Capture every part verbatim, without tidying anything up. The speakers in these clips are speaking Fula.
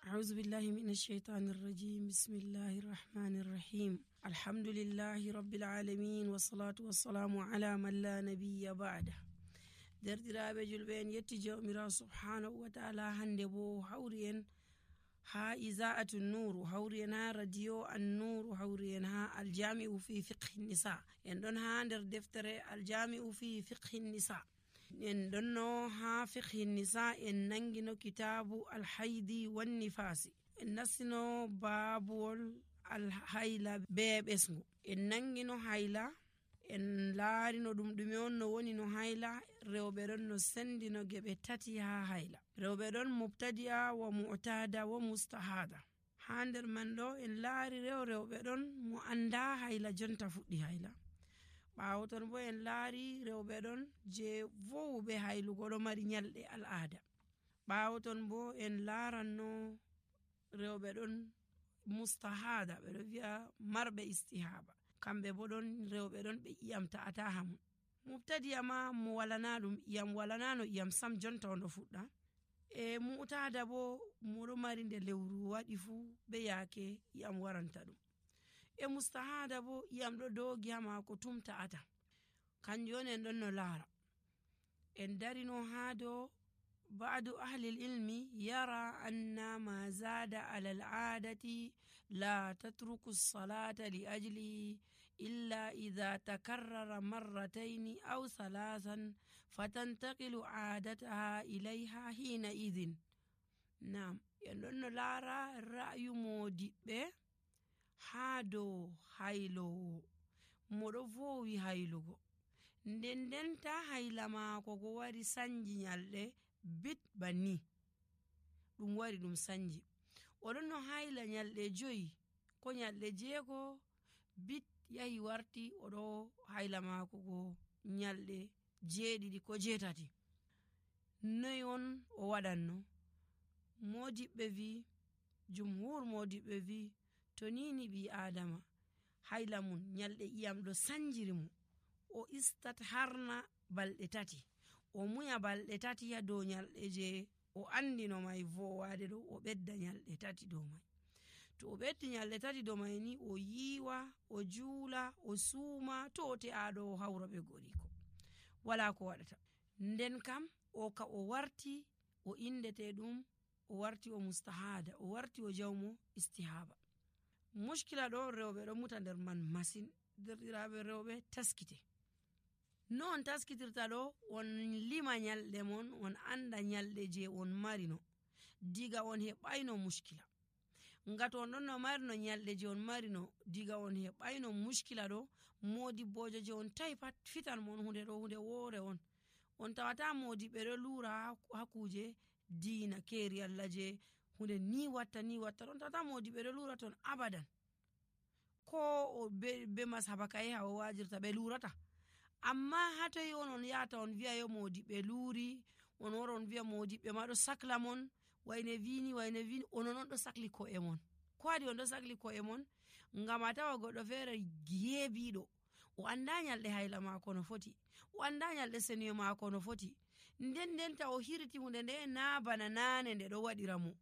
أعوذ بالله من الشيطان الرجيم. بسم الله الرحمن الرحيم. الحمد لله رب العالمين والصلاة والسلام على من لا نبي بعده. دردرابه julben yetti jawmira subhanahu wa ta'ala hande bo hawrien ha izaatu nur hawrien ha radio an-nur hawrien ha al-jami'u fi fiqh an-nisa en don ha der deftere al-jami'u fi fiqh an-nisa en donno ha fiqh an-nisa en nangino kitabu al-haidi wan-nifasi en nasino babul al-hayla bebesngu en nangino hayla en laarino dum dume on no woni no hayla rewbe don no sendino gebe tati ha hayla rewbe don mubtadi'a wa mu'tada wa mustahada hander man do en laari rew rewbe don mo anda hayla jonta fuddi hayla bawton bo en laari rewbe don je vowbe haylugo do mari nyalde al'ada bawton bo en laaranno rewbe don mustahada be do wi'a marbe istihaba kambe bodon rewbe don be iyam ta'ata hamun mubtadi'a ma mo walana dum iyam walana no iyam sam jonta on do fudda e mu'tada bo mo do mari de lewru wadi fu be yake iyam waranta dum e mustahada bo iyam do dogi ma ko tumta ata kanjone don no lara en darino hado بعض أهل العلم يرى أن ما زاد على العادة لا تترك الصلاة لأجله إلا إذا تكرر مرتين أو ثلاثا فتنتقل عادتها إليها حينئذ. نعم يندون لارا رأي مودي به هادو هايلو مودوفوي هايلوغو nden ta hayla mako go wari sanji nyalde bit bani dum wari dum sanji odon no hayla nyalde joyi ko nyalde jego bit yahi warti odo hayla mako go nyalde jeedidi ko jetati noyon o wadanno modibbe vi jumhur modibbe vi to nini bi adama hayla mun nyalde iyam do sanjiri mu o istat harna balde tati o muya balde tati ya do nyalde je o andino mai vowaade do o bedda nyalde tati do mai to o beddi nyalde tati do mai ni o yiwa o juula o suuma to te ado hawrabe goriko wala ko wadata nden kam o ka o warti o indete dum o warti o mustahada o warti o jawmo istihaba mushkila do rewbe do muta der man masin derirabe rewbe taskite non taskitirta do on lima nyalde mon on anda nyalde je on marino diga on hebayno mushkila ngato on no marino nyalde je on marino diga on hebayno mushkila do modi bojo je on taypat fitan mon hunde do hunde wore on on tawata modi be do lura hakuje dina keri Allah je hunde ni watta ni watta on tawata modi be do lura ton abadan ko o be, be mashabaka e hawo wajirta be lurata amma hato yon on yata on viya yo modi be luri on woron viya modi be ma do sakla mon wayne vini wayne vini on non do sakli ko e mon ko adi on do sakli ko e mon ngama tawa goddo fere gebido o anda nyalde hayla ma ko no foti o anda nyalde seniyo ma ko no foti nden nden ta o hirti hunde nde na bana nane nde do wadira mo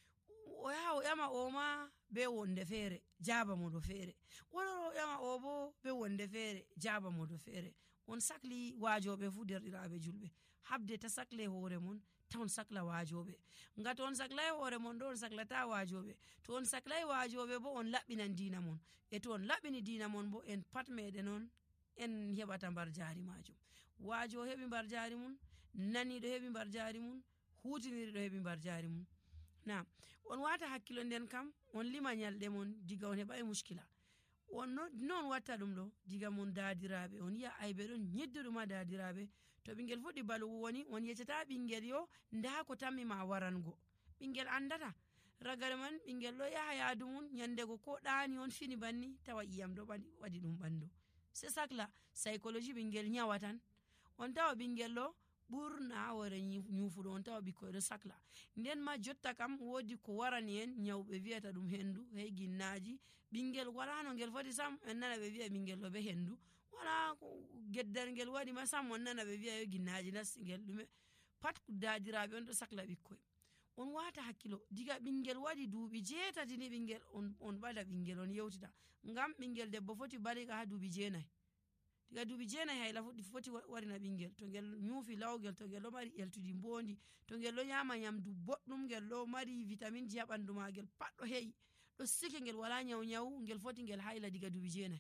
o yawo yama o ma be wonde fere jaba mo do fere woro yama o bo be wonde fere jaba mo do fere on sakli wajobe fu derdiraabe julbe habde ta sakle hore mon ton sakla wajobe ngato on sakla hore mon do on saklata wajobe to on sakla wajobe bo on labbinan dina mon e to on labbini dina mon bo en pat mede non en hebata bar jari majum wajo hebi bar jari mun nani do hebi bar jari mun hutiniri do hebi bar jari mun na on wata hakkilo nden kam on lima nyalde mon diga on heba e mushkila on non watta dum do diga mon daadirabe on ya aybe don nyedduduma daadirabe to bingel fodi balugo woni on yecata bingel yo nda ko tammi ma warango bingel andata ragare man bingel lo ya yaadu mun nyandego ko daani on fini banni tawa iyam do badi wadi dum bando c'est ça que la psychologie bingel nyawatan on tawa bingel lo burna wore nyufudo on tawa biko do sakla nden ma jotta kam wodi ko warani en nyawbe wiata dum hendu hey ginnaji bingel wala no ngel fodi sam en nana be wi'a bingel do be hendu wala geddar ngel wadi ma sam on nana be wi'a yo ginnaji nas ngel dume pat daadirabe on do sakla bikko on wata hakkilo diga ɓingel waɗi duuɓi jeetati ni ɓingel on on ɓada ɓingel on yewtita ngam ɓingel debbo foti baliga ha duuɓi jeenayi diga duuɓi jeenayi hayla fuɗɗi foti warina ɓingel to ngel nyuufi lawgel to ngel ɗo mari ƴeltudi mbondi to ngel ɗo nyama nyamdu boɗɗum ngel ɗo mari vitamine ji ha ɓandu magel pat ɗo heƴi ɗo sike ngel wala nyaw nyaw ngel foti ngel hayla diga duuɓi jeenayi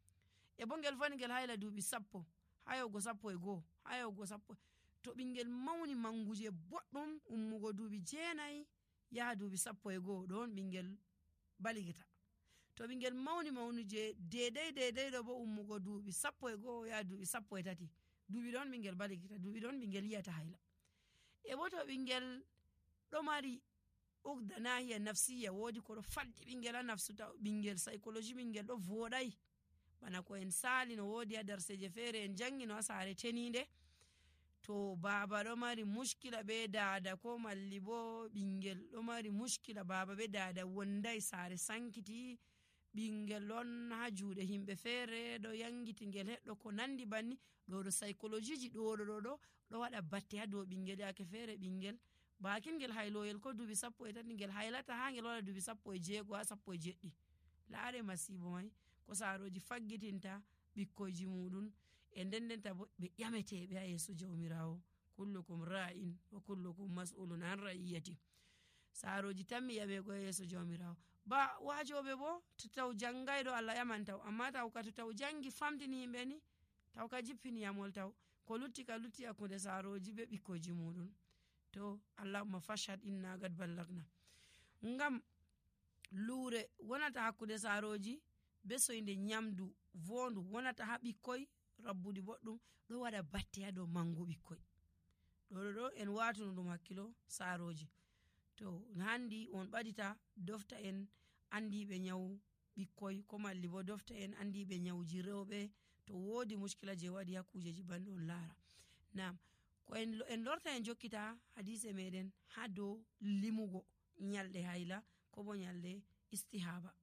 e bo ngel foti ngel hayla duuɓi sappo ha yahugo sappo e goho ha yahugo sappo to ɓingel mawni manguje boɗɗum ummugo duuɓi jeenayi yaha duuɓi sappo e goho ɗon ɓingel baligita to ɓingel mawni mawni je dedai dedai ɗo bo ummugo duuɓi sappo e goho yaha duuɓi sappo e tati duuɓi ɗon ɓingel baligita duuɓi ɗon ɓingel yiyata hayla e bo to ɓingel ɗo mari ugda nahiya nafsiya woodi ko ɗo faddi ɓingel ha nafsu ta ɓingel psychologie ɓingel ɗo voɗai bana ko en sali no woodi ha darseje feere en jangino ha saare teninde to baba ɗo mari muskila be dada ko malli bo ɓingel ɗo mari muskila baba be dada wondai saare sankiti ɓingel ɗon ha juuɗe himɓe feere ɗo yangiti ngel heɗɗo ko nandi banni ɗo ɗo psychologie ji ɗo ɗo ɗo ɗo ɗo waɗa batte ha dow ɓingel yake feere ɓingel bakin ngel hayloyel ko duuɓi sappo e tati ngel haylata ha ngel waɗa duuɓi sappo e jeego ha sappo e jeɗɗi laare masibo mai ko saaroji faggitinta ɓikkoyji muɗum e ndendenta bo ɓe ƴameteɓe ha yeeso jawmirawo kullukum ra'in wa kullukum mas'ulun an ra'iyati saaroji tammi ƴamego e yeeso jawmirawo ba wajoɓe bo to taw janngayɗo Allah ƴaman taw amma taw ka to taw jangi famtini yimɓe ni taw ka jippini yamol taw ko lutti ka lutti hakkunde saaroji be ɓikkoyji muɗum to allahumma fashhad inna gad ballagna ngam luure wonata hakkunde saaroji be soyde nyamdu vondu wonata ha ɓikkoy rabbude boɗɗum ɗo waɗa batte ha dow mangu ɓikkoy ɗo ɗo ɗo en watuno ɗum hakkilo saaroji to handi on ɓadita dofta en andiɓe nyawu ɓikkoy ko malli bo dofta en andiɓe nyawuji rewɓe to woodi muskila je waɗi ha kujeji banɗe on laara nam ko en, en lorta en jokkita hadise meɗen ha dow limugo nyalɗe hayla ko bo nyalɗe istihaba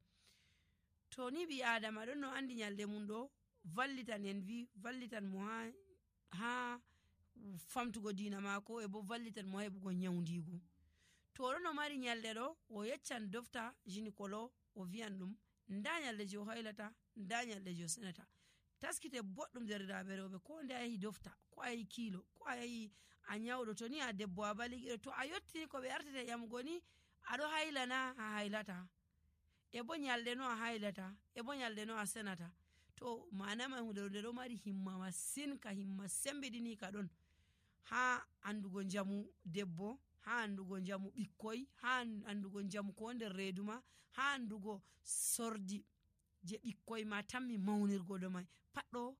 to ni ɓi adama ɗon no andi nyalɗe mum ɗo vallitan en vi vallitan mo ha ha famtugo dina mako e bo vallitan mo heɓugo nyawdigu to ɗo no mari nyalɗe ɗo o yeccan dofta gynécolo o viyan ɗum nda nyalɗe je o haylata nda nyalɗe je o senata taskite boɗɗum derɗiraɓe rewɓe ko nde a yahi dofta ko a yahi kiilo ko a yahi a nyawɗo to ni a debbo a baligiɗo to a yettini ko ɓe artete ƴamugo ni aɗo haylana a haylata e bo nyalɗe no a haylata e bo nyalɗe no a senata to manama hunde nde ɗo mari himma masin ka himma sembiɗini ka ɗon ha andugo njamu debbo ha andugo njamu ɓikkoy ha andugo njamu ko nder reedu ma ha andugo sordi je ɓikkoy ma tammi mawnirgo ɗo mai pat ɗo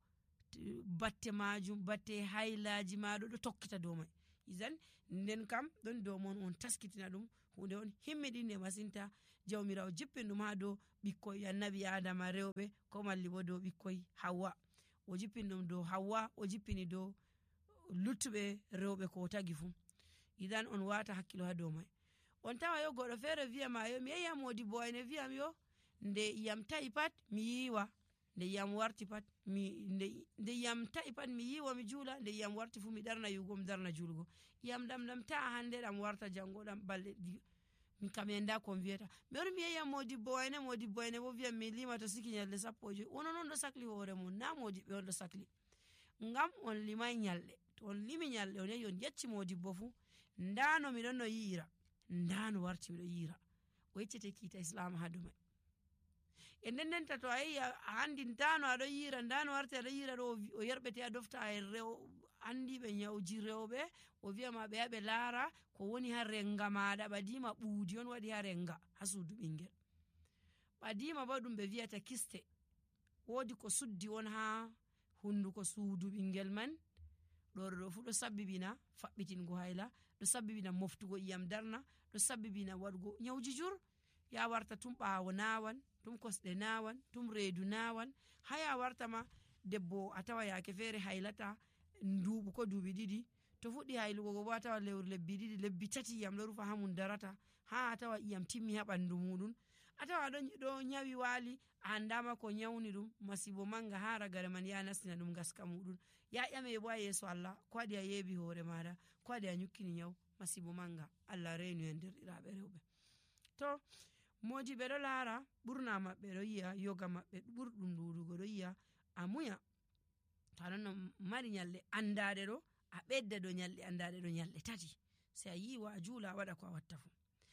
batte majum batte haylaji ma ɗo ɗo tokkita dow mai isan nden kam ɗon dow mon on taskitina ɗum hunde on himmiɗinde masinta jawmirawo jippin ɗum ha dow ɓikkoy annabi adama rewɓe ko malli bo dow ɓikkoy hawwa o jippin ɗum dow hawwa o jippini dow luttuɓe rewɓe ko tagi fu idan on wata hakkilo ha dow mai on tawa yo goɗɗo feere wiyama yo mi yehi ha modibbo ene wiyam yo nde yam ta'i pat mi yiwa nde yam warti pat mi nde, nde yam ta'i pat mi yiwa mi juula nde yam warti fu mi darna yugo mi darna julgo yam ɗam ɗam ta'a hande ɗam warta jango ɗam balɗe min kam enda ko wiyata mi wari mi yehi ha modibbo wayne modibbo ene bo wiyam mi lima to siki nyalɗe sappo joyi wono noon ɗo sakli hoore mum na modiɓɓe on ɗo sakli ngam on limay nyalɗe to on limi nyalɗe on yehi on yecci modibbo fu ndano miɗon no yiira ndano warti miɗo yiira o yeccete kiita islam ha dow mai e ndendenta to a yehi a andi ndano aɗo yiira ndano warti aɗo yiira ɗo o yerɓete a dofta e rew andiɓe nyawji rewɓe o wiyama ɓe yaɓe laara ko woni ha renga maɗa ɓadima ɓuudi on waɗi ha renga ha suudu ɓingel ɓadima bo ɗum ɓe wiyata kiste woodi ko suddi on ha hunduko suudu ɓingel man ɗo ɗo fu ɗo sabbibina faɓɓitingo hayla ɗo sabbibina moftugo iyam darna ɗo sabbibina waɗugo nyawji jur ya warta tum ɓawo nawan tum kosɗe nawan tum reedu nawan haya warta ma debbo a tawa yake feere haylata nduuɓu ko duuɓi ɗiɗi to fuɗɗi haylugo bo a tawa lewru lebbi ɗiɗi lebbi tati iyam ɗo rufa ha mum darata ha a tawa iyam timmi ha ɓandu muɗum a tawa ɗo nyawi waali a andama ko nyawni ɗum masibo manga ha ragare man ya nastina ɗum gaska muɗum ya ƴame bo a yeeso Allah ko waɗi a yeebi hoore maɗa ko waɗi a nyukkini nyaw masibo manga Allah reenu en derɗiraɓe rewɓe. To modiɓe ɗo laara ɓurna maɓɓe ɗo yiya yoga maɓɓe ɓurɗum ɗuɗugo ɗo yiya a muya to aɗon no mari nyalɗe andade ɗo a ɓedda do nyalɗe andade ɗo nyalɗe tati sai a yiwa a juula a waɗa ko a watta fu.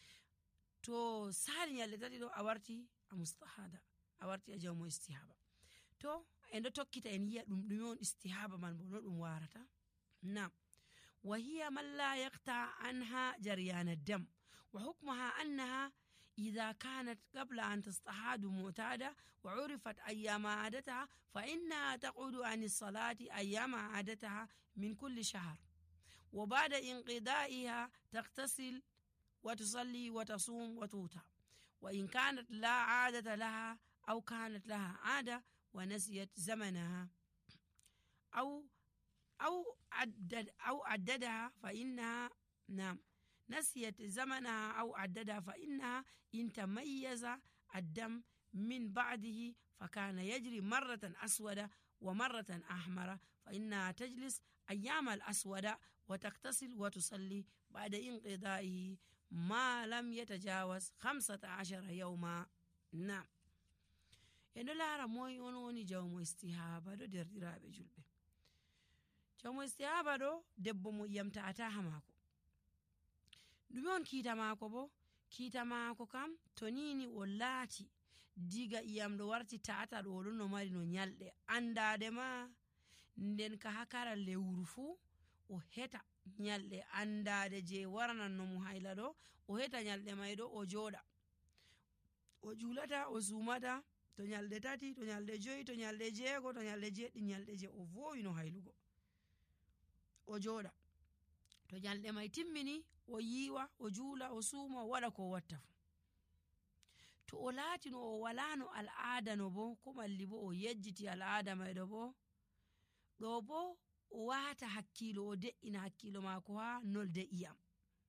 To sali nyalɗe tati ɗo a warti a mustahada a warti a jawmo istihaba. To en ɗo tokkita en yiya ɗum ɗume on istihaba man bo no ɗum warata. Nam وهي من لا يقطع عنها جريان الدم وحكمها أنها إذا كانت قبل أن تستحاد معتادة وعرفت أيام عادتها فإنها تقعد عن الصلاة أيام عادتها من كل شهر وبعد انقضائها تغتسل وتصلي وتصوم وتوتر وإن كانت لا عادة لها أو كانت لها عادة ونسيت زمنها أو أو عدد أو عددها فإنها نعم نسيت زمنها أو عددها فإنها إن تميز الدم من بعده فكان يجري مرة أسود ومرة أحمر فإنها تجلس أيام الأسود وتغتسل وتصلي بعد انقضائه ما لم يتجاوز خمسة عشر يوما. نعم إنه لا رموي ونوني جوم استهابة دو دردرابة جلبه jawmo istihaba ɗo debbo mo iyam ta'ataha mako ɗume on kiita mako bo kiita mako kam to nini o laati diga iyam ɗo warti ta'ata ɗo oɗon no mari no nyalɗe andade ma nden ka hakara lewru fu o heta nyalɗe andade je waranan no mo hayla ɗo o heta nyalɗe may ɗo o joɗa o julata o sumata to nyalɗe tati to nyalɗe joyi to nyalɗe jeego to nyalɗe jeɗɗi nyalɗe je o vowi no haylugo o joɗa to nyalɗe may timmini o yiwa o juula o suuma o waɗa ko watta fu. To o laati no o walano al'ada no bo ko malli bo o yejjiti al'ada may ɗo bo ɗo bo o wata hakkilo o de'ina hakkilo mako ha nolde iyam.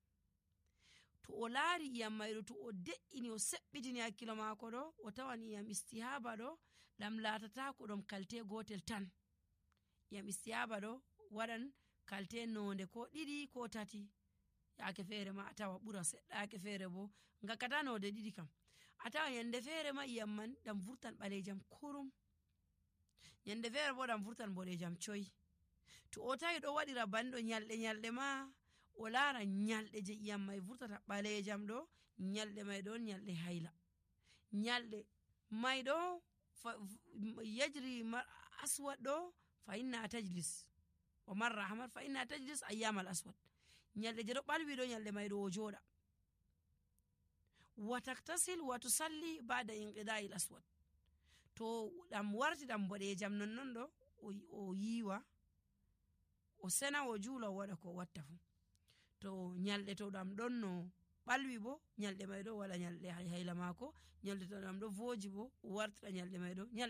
To o laari iyam may ɗo to o de'ini o seɓɓitini hakkilo mako ɗo o tawan iyam istihaba ɗo ɗam latata ko ɗum kalte gotel tan. Iyam istihaba ɗo waɗan kalte nonde ko ɗiɗi ko tati yake feere ma a tawa ɓura seɗɗa yake feere bo ngakkata nonde ɗiɗi kam a tawa yande feere ma iyam man ɗam vurtan ɓalejam kurum yande feere bo ɗam vurtan boɗejam coy. To o tawi ɗo waɗira banɗo nyalɗe nyalɗe ma o laara nyalɗe je iyam may vurtata ɓalejam ɗo nyalɗe may ɗon nyalɗe hayla nyalɗe may ɗo yajri aswad ɗo fa inna tajlis o marra ahmar fa inna tajlis ayyam al aswad nyalɗe je ɗo ɓalwi ɗo nyalɗe may ɗo o joɗa wa taktasil wa tusalli ba'da inqida'i al aswad to ɗam warti ɗam boɗejam nonnon ɗo o yiwa o sena o juula o waɗa ko watta fu. To nyalɗe to ɗam ɗon no ɓalwi bo nyalɗe may ɗo waɗa nyalɗe hayla mako nyalɗe to ɗam ɗo voji bo o wartira nyalɗe may ɗo